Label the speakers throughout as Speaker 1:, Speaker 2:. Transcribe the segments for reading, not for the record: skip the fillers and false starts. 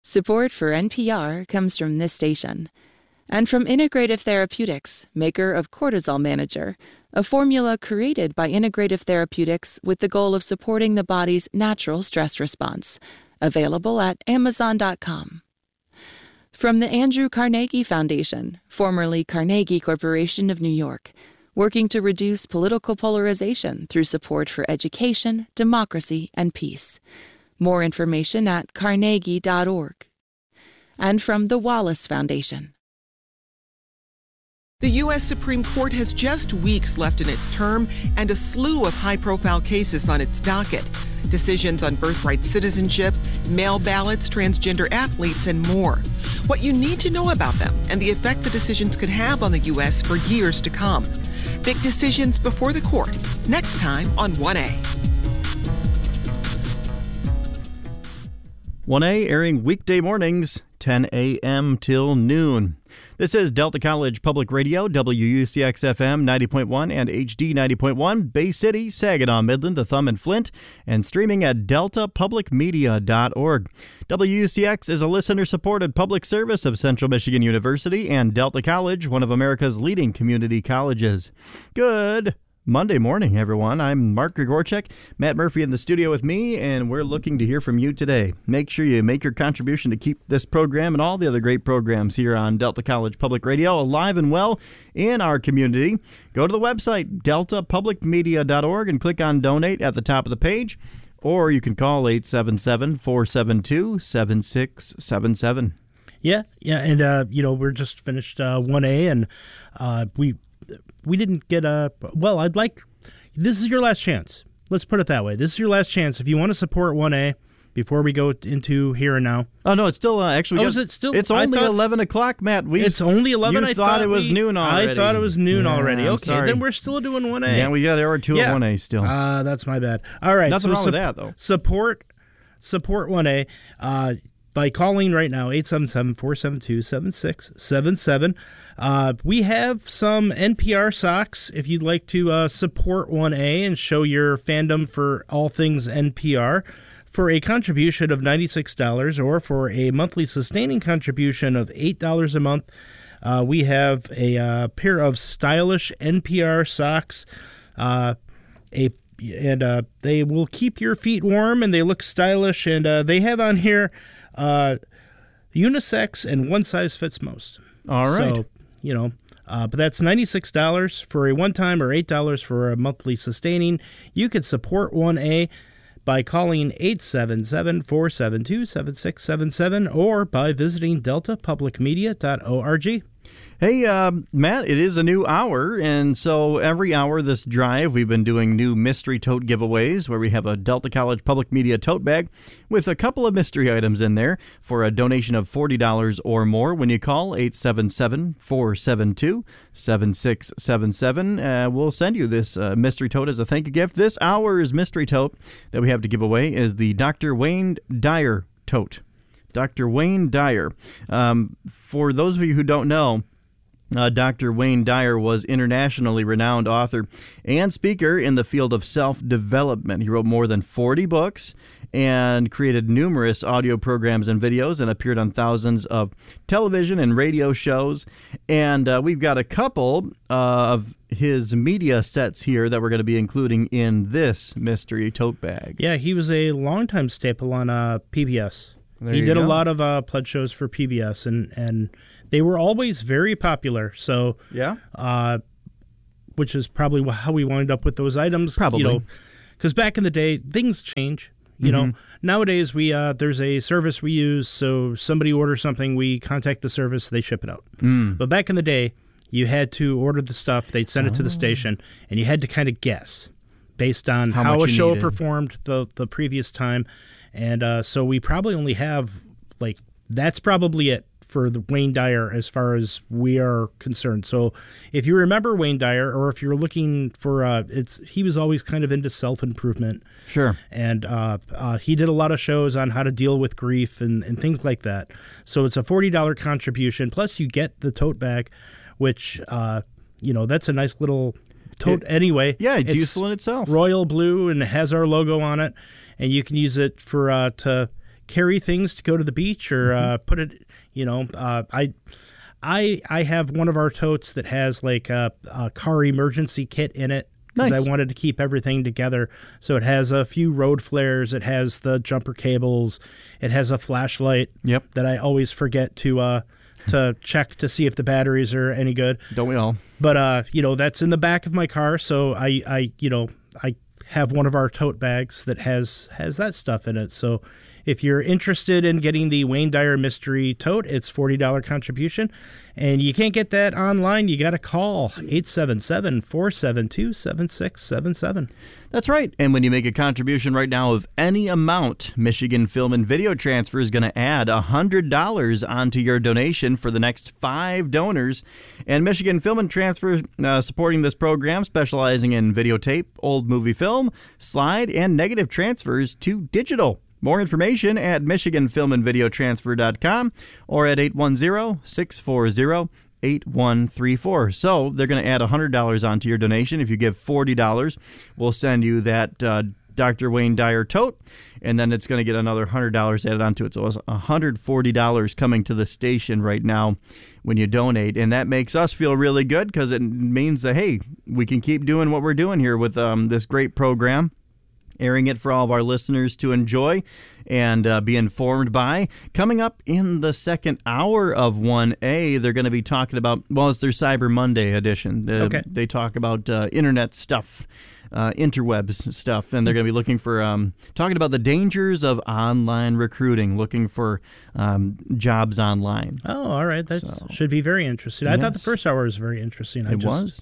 Speaker 1: Support for NPR comes from this station and from Integrative Therapeutics, maker of Cortisol Manager, a formula created by Integrative Therapeutics with the goal of supporting the body's natural stress response. Available at Amazon.com. From the Andrew Carnegie Foundation, formerly Carnegie Corporation of New York, working to reduce political polarization through support for education, democracy, and peace. More information at carnegie.org. And from the Wallace Foundation.
Speaker 2: The U.S. Supreme Court has just weeks left in its term and a slew of high-profile cases on its docket. Decisions on birthright citizenship, mail ballots, transgender athletes, and more. What you need to know about them and the effect the decisions could have on the U.S. for years to come. Big decisions before the court, next time on 1A.
Speaker 3: 1A airing weekday mornings, 10 a.m. till noon. This is Delta College Public Radio, WUCX-FM 90.1 and HD 90.1, Bay City, Saginaw, Midland, The Thumb, and Flint, and streaming at deltapublicmedia.org. WUCX is a listener-supported public service of Central Michigan University and Delta College, one of America's leading community colleges. Good Monday morning, everyone. I'm Mark Grigorchek, Matt Murphy in the studio with me, and we're looking to hear from you today. Make sure you make your contribution to keep this program and all the other great programs here on Delta College Public Radio alive and well in our community. Go to the website, deltapublicmedia.org, and click on Donate at the top of the page, or you can call 877-472-7677.
Speaker 4: Yeah, and we're just finished 1A, and we didn't get this is your last chance. Let's put it that way. This is your last chance. If you want to support 1A before we go into here and now.
Speaker 3: Oh, no, it's still actually.
Speaker 4: Oh, is it still?
Speaker 3: It's only 11 o'clock, Matt.
Speaker 4: It's only 11.
Speaker 3: I thought it was noon already.
Speaker 4: I thought it was noon already. Okay,
Speaker 3: sorry.
Speaker 4: then we're still doing 1A.
Speaker 3: Yeah, we got hour 2 of 1A still.
Speaker 4: That's my bad. All right.
Speaker 3: Nothing wrong with that, though.
Speaker 4: Support 1A. By calling right now, 877-472-7677. We have some NPR socks if you'd like to support 1A and show your fandom for all things NPR. For a contribution of $96 or for a monthly sustaining contribution of $8 a month, we have a pair of stylish NPR socks. They will keep your feet warm and they look stylish, and they have on here unisex and one size fits most.
Speaker 3: All right.
Speaker 4: So, but that's $96 for a one-time or $8 for a monthly sustaining. You could support 1A by calling 877-472-7677 or by visiting deltapublicmedia.org.
Speaker 3: Hey, Matt, it is a new hour, and so every hour this drive, we've been doing new mystery tote giveaways where we have a Delta College Public Media tote bag with a couple of mystery items in there for a donation of $40 or more. When you call 877-472-7677, we'll send you this mystery tote as a thank you gift. This hour's mystery tote that we have to give away is the Dr. Wayne Dyer tote. Dr. Wayne Dyer. For those of you who don't know, Dr. Wayne Dyer was internationally renowned author and speaker in the field of self-development. He wrote more than 40 books and created numerous audio programs and videos and appeared on thousands of television and radio shows. And we've got a couple of his media sets here that we're going to be including in this mystery tote bag.
Speaker 4: Yeah, he was a longtime staple on PBS. He did a lot of pledge shows for PBS, and they were always very popular. So,
Speaker 3: yeah,
Speaker 4: which is probably how we wound up with those items.
Speaker 3: Probably,
Speaker 4: because back in the day, things change. You know, nowadays there's a service we use. So somebody orders something, we contact the service, they ship it out. But back in the day, you had to order the stuff, they'd send it to the station, and you had to kind of guess based on how a show performed the previous time. And so we probably only have, that's probably it for the Wayne Dyer as far as we are concerned. So if you remember Wayne Dyer, or if you're looking for, he was always kind of into self-improvement.
Speaker 3: Sure.
Speaker 4: And he did a lot of shows on how to deal with grief and things like that. So it's a $40 contribution, plus you get the tote bag, which, that's a nice little tote anyway.
Speaker 3: Yeah, it's useful in itself.
Speaker 4: Royal blue, and it has our logo on it. And you can use it for to carry things to go to the beach or put it, I have one of our totes that has like a car emergency kit in it. Because I wanted to keep everything together. So it has a few road flares. It has the jumper cables. It has a flashlight that I always forget to check to see if the batteries are any good.
Speaker 3: Don't we all?
Speaker 4: But, that's in the back of my car. So I have one of our tote bags that has that stuff in it. So if you're interested in getting the Wayne Dyer Mystery Tote, it's $40 contribution. And you can't get that online. You got to call 877-472-7677.
Speaker 3: That's right. And when you make a contribution right now of any amount, Michigan Film and Video Transfer is going to add $100 onto your donation for the next 5 donors. And Michigan Film and Transfer supporting this program, specializing in videotape, old movie film, slide, and negative transfers to digital. More information at MichiganFilmandVideoTransfer.com or at 810-640-8134. So they're going to add $100 onto your donation. If you give $40, we'll send you that Dr. Wayne Dyer tote, and then it's going to get another $100 added onto it. So it's $140 coming to the station right now when you donate, and that makes us feel really good because it means that, hey, we can keep doing what we're doing here with this great program, airing it for all of our listeners to enjoy and be informed by. Coming up in the second hour of 1A, they're going to be talking about, it's their Cyber Monday edition. They talk about internet stuff, interwebs stuff, and they're going to be looking for, talking about the dangers of online recruiting, looking for jobs online.
Speaker 4: Oh, all right. That should be very interesting. I thought the first hour was very interesting.
Speaker 3: It was?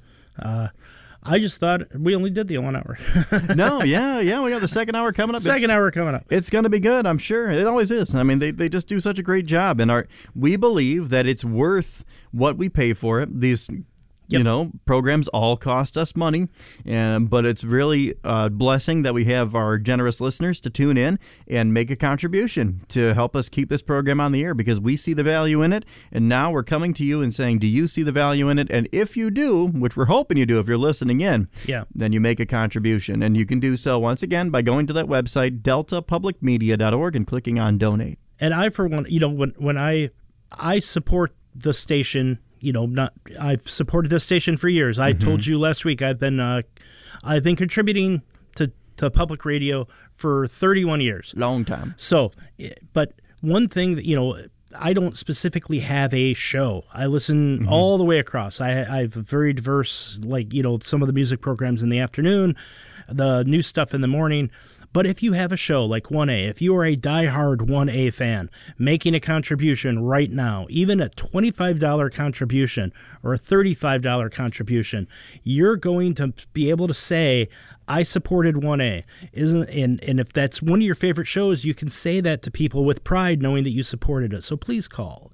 Speaker 4: I just thought we only did the 1 hour.
Speaker 3: No, yeah, we got the second hour coming up.
Speaker 4: Second hour coming up. It's
Speaker 3: going to be good, I'm sure. It always is. I mean, they just do such a great job, and we believe that it's worth what we pay for it. These programs all cost us money, but it's really a blessing that we have our generous listeners to tune in and make a contribution to help us keep this program on the air, because we see the value in it, and now we're coming to you and saying, do you see the value in it? And if you do, which we're hoping you do if you're listening in, then you make a contribution. And you can do so, once again, by going to that website, deltapublicmedia.org, and clicking on Donate.
Speaker 4: And I, for one, when I support the station, I've supported this station for years. I told you last week I've been contributing to public radio for 31 years.
Speaker 3: Long time.
Speaker 4: So, but one thing that I don't specifically have a show. I listen all the way across. I have a very diverse, some of the music programs in the afternoon, the new stuff in the morning. But if you have a show like 1A, if you are a diehard 1A fan, making a contribution right now, even a $25 contribution or a $35 contribution, you're going to be able to say, I supported 1A. And if that's one of your favorite shows, you can say that to people with pride, knowing that you supported it. So please call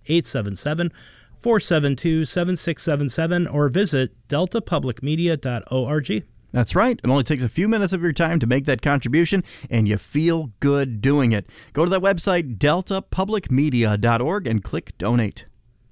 Speaker 4: 877-472-7677 or visit deltapublicmedia.org.
Speaker 3: That's right. It only takes a few minutes of your time to make that contribution, and you feel good doing it. Go to that website, deltapublicmedia.org, and click Donate.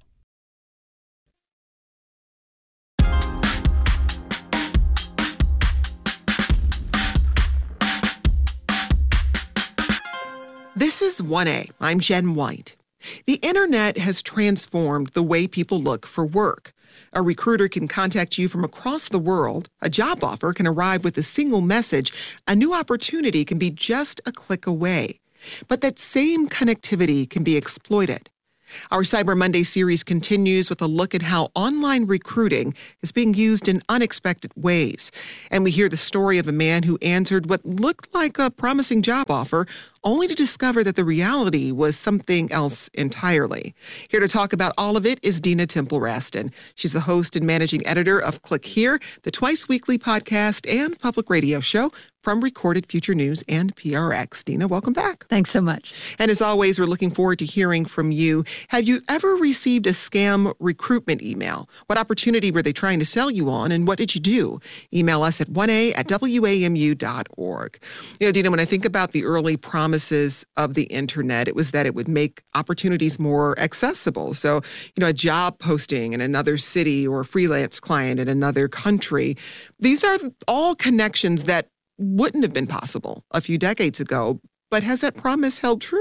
Speaker 2: This is 1A. I'm Jen White. The internet has transformed the way people look for work. A recruiter can contact you from across the world. A job offer can arrive with a single message. A new opportunity can be just a click away. But that same connectivity can be exploited. Our Cyber Monday series continues with a look at how online recruiting is being used in unexpected ways. And we hear the story of a man who answered what looked like a promising job offer, only to discover that the reality was something else entirely. Here to talk about all of it is Dina Temple-Raston. She's the host and managing editor of Click Here, the twice-weekly podcast and public radio show from Recorded Future News and PRX. Dina, welcome back.
Speaker 5: Thanks so much.
Speaker 2: And as always, we're looking forward to hearing from you. Have you ever received a scam recruitment email? What opportunity were they trying to sell you on, and what did you do? Email us at 1a@wamu.org. Dina, when I think about the early promises of the internet, it was that it would make opportunities more accessible. So, a job posting in another city or a freelance client in another country. These are all connections that wouldn't have been possible a few decades ago. But has that promise held true?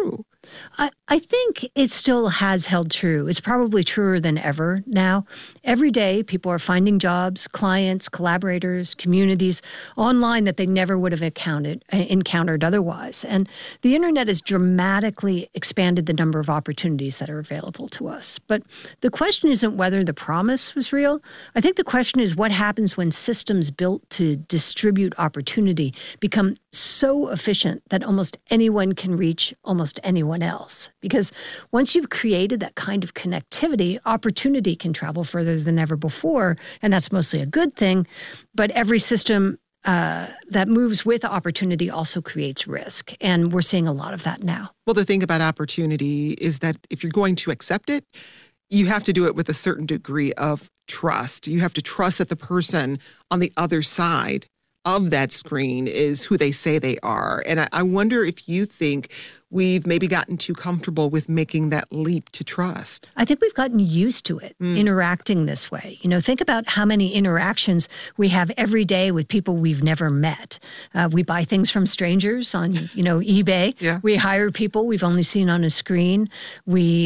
Speaker 5: I think it still has held true. It's probably truer than ever now. Every day, people are finding jobs, clients, collaborators, communities online that they never would have encountered otherwise. And the internet has dramatically expanded the number of opportunities that are available to us. But the question isn't whether the promise was real. I think the question is what happens when systems built to distribute opportunity become so efficient that almost anyone can reach almost anyone else. Because once you've created that kind of connectivity, opportunity can travel further than ever before, and that's mostly a good thing. But every system that moves with opportunity also creates risk, and we're seeing a lot of that now.
Speaker 2: Well, the thing about opportunity is that if you're going to accept it, you have to do it with a certain degree of trust. You have to trust that the person on the other side of that screen is who they say they are. And I wonder if you think we've maybe gotten too comfortable with making that leap to trust.
Speaker 5: I think we've gotten used to it, interacting this way. Think about how many interactions we have every day with people we've never met. We buy things from strangers on, eBay.
Speaker 2: Yeah.
Speaker 5: We hire people we've only seen on a screen. We,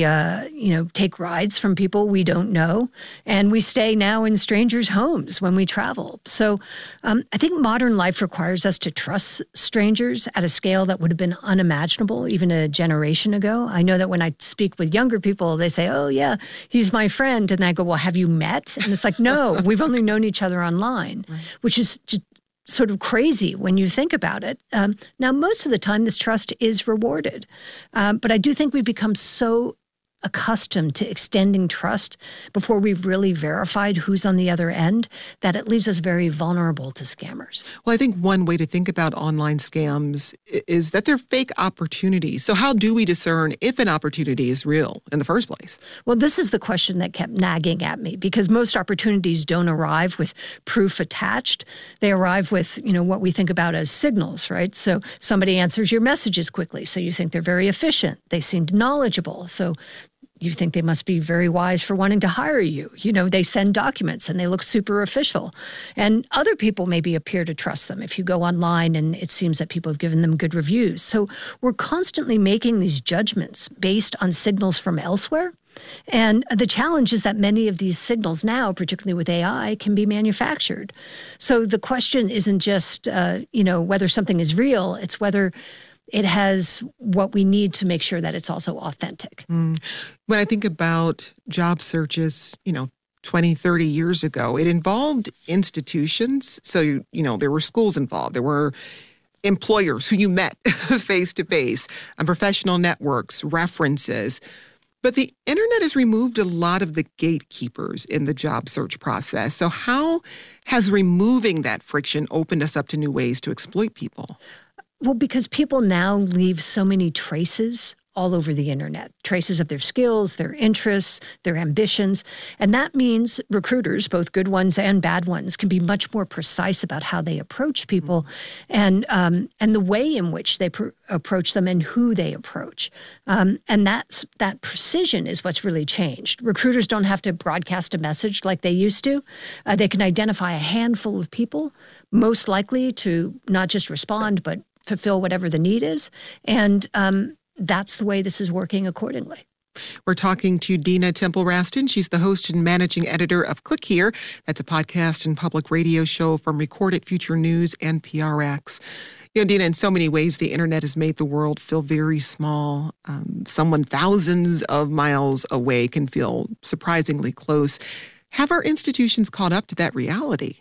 Speaker 5: take rides from people we don't know. And we stay now in strangers' homes when we travel. So I think modern life requires us to trust strangers at a scale that would have been unimaginable even a generation ago. I know that when I speak with younger people, they say, oh, yeah, he's my friend. And I go, well, have you met? And it's like, no, we've only known each other online, right. Which is just sort of crazy when you think about it. Now, most of the time, this trust is rewarded. But I do think we've become so accustomed to extending trust before we've really verified who's on the other end, that it leaves us very vulnerable to scammers.
Speaker 2: Well, I think one way to think about online scams is that they're fake opportunities. So how do we discern if an opportunity is real in the first place?
Speaker 5: Well, this is the question that kept nagging at me, because most opportunities don't arrive with proof attached. They arrive with, what we think about as signals, right? So somebody answers your messages quickly, so you think they're very efficient. They seemed knowledgeable, so you think they must be very wise for wanting to hire you. They send documents and they look super official. And other people maybe appear to trust them if you go online and it seems that people have given them good reviews. So we're constantly making these judgments based on signals from elsewhere. And the challenge is that many of these signals now, particularly with AI, can be manufactured. So the question isn't just, whether something is real, it's whether it has what we need to make sure that it's also authentic.
Speaker 2: When I think about job searches, 20, 30 years ago, it involved institutions. So, there were schools involved. There were employers who you met face to face, and professional networks, references. But the internet has removed a lot of the gatekeepers in the job search process. So how has removing that friction opened us up to new ways to exploit people?
Speaker 5: Well, because people now leave so many traces all over the internet, traces of their skills, their interests, their ambitions. And that means recruiters, both good ones and bad ones, can be much more precise about how they approach people and the way in which they approach them and who they approach. And that precision is what's really changed. Recruiters don't have to broadcast a message like they used to. They can identify a handful of people most likely to not just respond, but fulfill whatever the need is. And that's the way this is working accordingly.
Speaker 2: We're talking to Dina Temple-Raston. She's the host and managing editor of Click Here. That's a podcast and public radio show from Recorded Future News and PRX. Dina, in so many ways, the internet has made the world feel very small. Someone thousands of miles away can feel surprisingly close. Have our institutions caught up to that reality?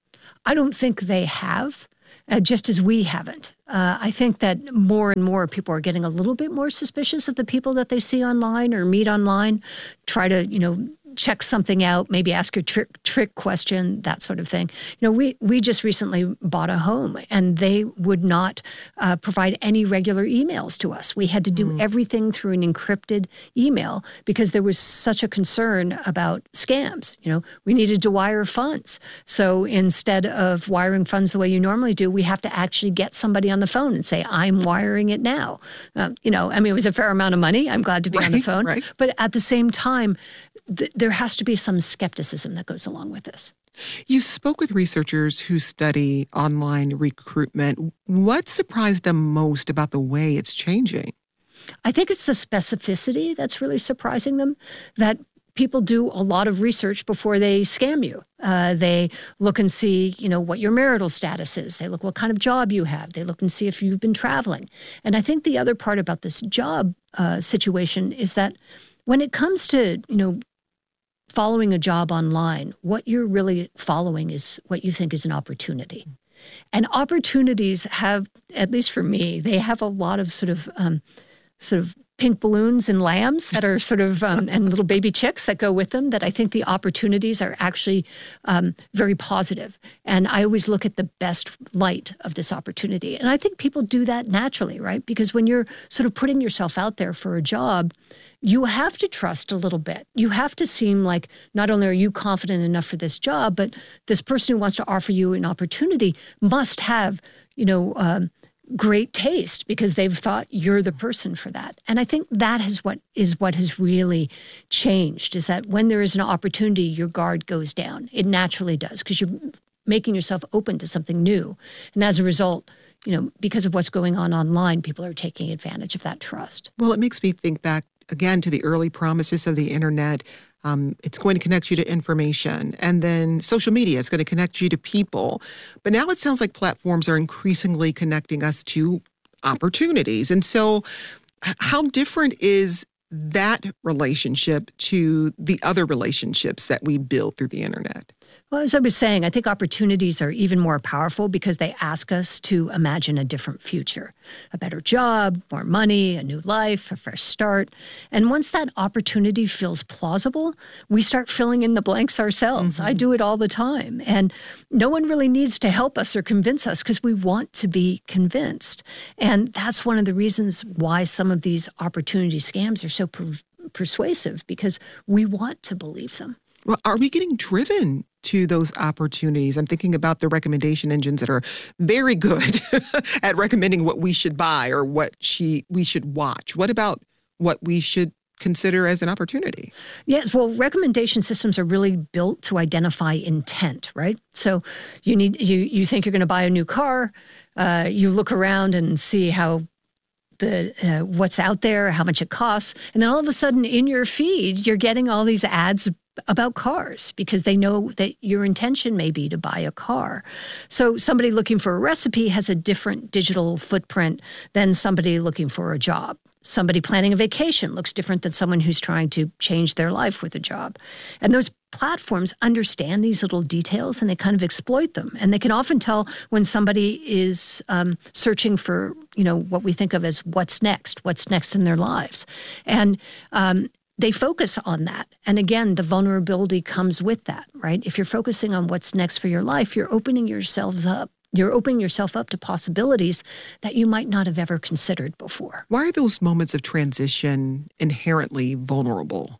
Speaker 5: I don't think they have. Just as we haven't. I think that more and more people are getting a little bit more suspicious of the people that they see online or meet online, try to, check something out, maybe ask a trick question, that sort of thing. We just recently bought a home and they would not provide any regular emails to us. We had to do everything through an encrypted email because there was such a concern about scams. We needed to wire funds. So instead of wiring funds the way you normally do, we have to actually get somebody on the phone and say, I'm wiring it now. It was a fair amount of money. I'm glad to be on the phone.
Speaker 2: Right.
Speaker 5: But at the same time, there has to be some skepticism that goes along with this.
Speaker 2: You spoke with researchers who study online recruitment. What surprised them most about the way it's changing?
Speaker 5: I think it's the specificity that's really surprising them, that people do a lot of research before they scam you. They look and see, what your marital status is. They look what kind of job you have. They look and see if you've been traveling. And I think the other part about this job situation is that when it comes to, following a job online, what you're really following is what you think is an opportunity. And opportunities have, at least for me, they have a lot of sort of pink balloons and lambs that are sort of, and little baby chicks that go with them, that I think the opportunities are actually very positive. And I always look at the best light of this opportunity. And I think people do that naturally, right? Because when you're sort of putting yourself out there for a job, you have to trust a little bit. You have to seem like not only are you confident enough for this job, but this person who wants to offer you an opportunity must have, great taste because they've thought you're the person for that. And I think that is what has really changed, is that when there is an opportunity, your guard goes down. It naturally does, because you're making yourself open to something new. And as a result, because of what's going on online, people are taking advantage of that trust.
Speaker 2: Well, it makes me think back again to the early promises of the internet. It's going to connect you to information, and then social media is going to connect you to people. But now it sounds like platforms are increasingly connecting us to opportunities. And so how different is that relationship to the other relationships that we build through the internet?
Speaker 5: Well, as I was saying, I think opportunities are even more powerful because they ask us to imagine a different future, a better job, more money, a new life, a fresh start. And once that opportunity feels plausible, we start filling in the blanks ourselves. Mm-hmm. I do it all the time. And no one really needs to help us or convince us because we want to be convinced. And that's one of the reasons why some of these opportunity scams are so persuasive, because we want to believe them.
Speaker 2: Well, are we getting driven to those opportunities? I'm thinking about the recommendation engines that are very good at recommending what we should buy or what we should watch. What about what we should consider as an opportunity?
Speaker 5: Yes, well, recommendation systems are really built to identify intent, right? So you think you're going to buy a new car, you look around and see how what's out there, how much it costs, and then all of a sudden in your feed, you're getting all these ads about cars because they know that your intention may be to buy a car. So somebody looking for a recipe has a different digital footprint than somebody looking for a job. Somebody planning a vacation looks different than someone who's trying to change their life with a job. And those platforms understand these little details and they kind of exploit them. And they can often tell when somebody is searching for, what we think of as what's next in their lives. And they focus on that. And again, the vulnerability comes with that, right? If you're focusing on what's next for your life, you're opening yourself up. You're opening yourself up to possibilities that you might not have ever considered before.
Speaker 2: Why are those moments of transition inherently vulnerable?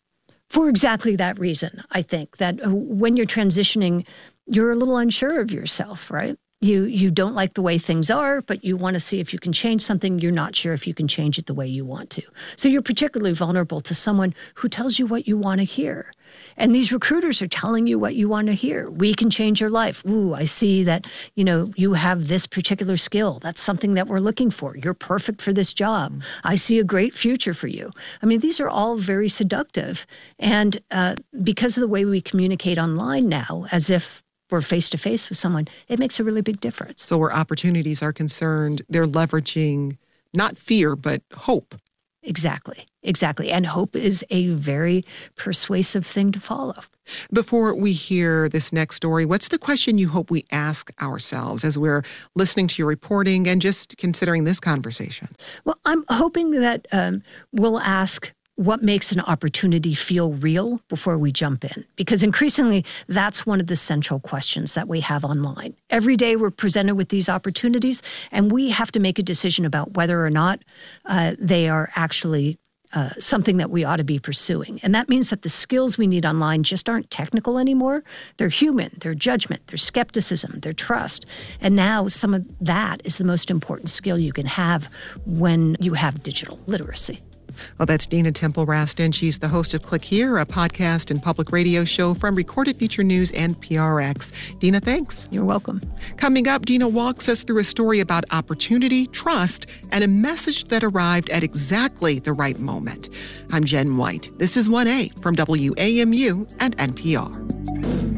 Speaker 5: For exactly that reason, I think, that when you're transitioning, you're a little unsure of yourself, right? You don't like the way things are, but you want to see if you can change something. You're not sure if you can change it the way you want to. So you're particularly vulnerable to someone who tells you what you want to hear. And these recruiters are telling you what you want to hear. We can change your life. Ooh, I see that, you have this particular skill. That's something that we're looking for. You're perfect for this job. I see a great future for you. I mean, these are all very seductive. And because of the way we communicate online now, as if we're face-to-face with someone, it makes a really big difference.
Speaker 2: So where opportunities are concerned, they're leveraging not fear, but hope.
Speaker 5: Exactly. And hope is a very persuasive thing to follow.
Speaker 2: Before we hear this next story, what's the question you hope we ask ourselves as we're listening to your reporting and just considering this conversation?
Speaker 5: Well, I'm hoping that we'll ask, what makes an opportunity feel real before we jump in? Because increasingly, that's one of the central questions that we have online. Every day we're presented with these opportunities, and we have to make a decision about whether or not they are actually something that we ought to be pursuing. And that means that the skills we need online just aren't technical anymore. They're human, they're judgment, they're skepticism, they're trust. And now some of that is the most important skill you can have when you have digital literacy.
Speaker 2: Well, that's Dina Temple-Raston. She's the host of Click Here, a podcast and public radio show from Recorded Future News and PRX. Dina, thanks.
Speaker 5: You're welcome.
Speaker 2: Coming up, Dina walks us through a story about opportunity, trust, and a message that arrived at exactly the right moment. I'm Jen White. This is 1A from WAMU and NPR.